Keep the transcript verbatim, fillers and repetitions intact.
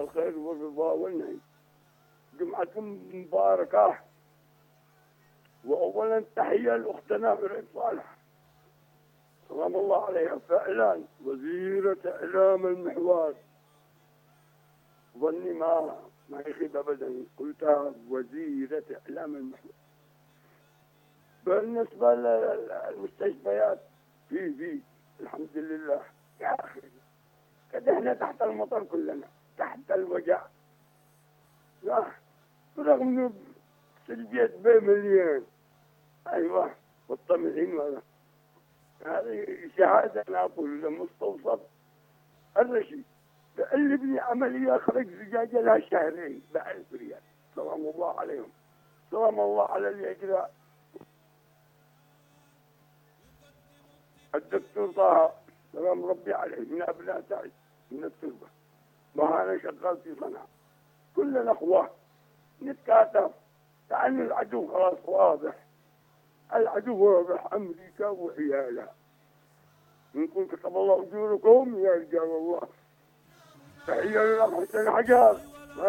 الخير والرضا والنعيم. جمعة مباركة. وأولا تحية لأختنا مريم صالح سلام الله عليها، فعلا وزيرة إعلام المحور. ظني ما ما يخيب أبدا، قلتها وزيرة إعلام المحور. بالنسبة للمستشفيات في في الحمد لله يا أخي، قد احنا تحت المطر كلنا، تحت الوجع. لا رغم انه سلبية بمليون. ايوه والطمعين ولا هذه شهادة أنا أقول لمستوصف الرشيد اللي ابني عملية خرج زجاجة لها شهرين بألف ريال. سلام الله عليهم، سلام الله على الإجراء. الدكتور طه سلام ربي عليه من أبناء تعز من التربة، ما أنا شغال في صنعاء. كلنا أخوة نتكاتف، لأن العدو خلاص واضح، العدو واضح، أمريكا وعيالها. نقول كتب الله أجوركم يا رجال الله. تحية لله حسين حجار.